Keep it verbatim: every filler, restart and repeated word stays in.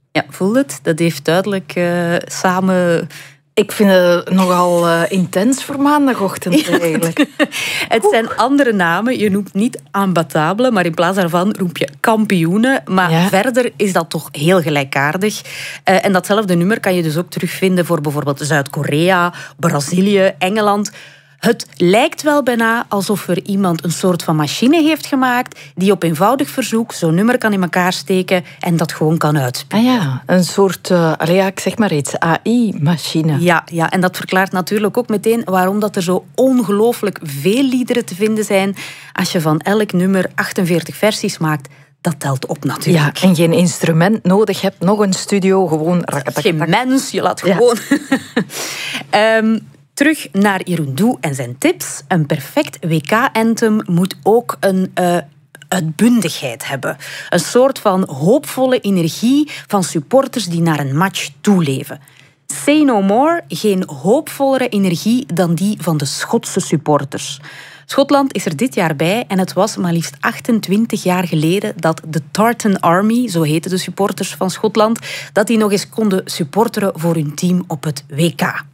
Ja, voel het. Dat heeft duidelijk uh, samen... Ik vind het nogal uh, intens voor maandagochtend eigenlijk. Ja, het zijn andere namen. Je noemt niet imbattable, maar in plaats daarvan roep je kampioenen. Maar ja. verder is dat toch heel gelijkaardig. Uh, en datzelfde nummer kan je dus ook terugvinden voor bijvoorbeeld Zuid-Korea, Brazilië, Engeland. Het lijkt wel bijna alsof er iemand een soort van machine heeft gemaakt die op eenvoudig verzoek zo'n nummer kan in elkaar steken en dat gewoon kan uitspelen. Ah ja, een soort, uh, allee, ja, ik zeg maar iets, A I-machine. Ja, ja, en dat verklaart natuurlijk ook meteen waarom dat er zo ongelooflijk veel liederen te vinden zijn. Als je van elk nummer achtenveertig versies maakt, dat telt op natuurlijk. Ja, en geen instrument nodig hebt, nog een studio, gewoon... Geen mens, je laat gewoon... Ja. um, Terug naar Irundu en zijn tips. Een perfect W K-anthem moet ook een uh, uitbundigheid hebben. Een soort van hoopvolle energie van supporters die naar een match toeleven. Say no more, geen hoopvollere energie dan die van de Schotse supporters. Schotland is er dit jaar bij en het was maar liefst achtentwintig jaar geleden dat de Tartan Army, zo heten de supporters van Schotland, dat die nog eens konden supporteren voor hun team op het W K.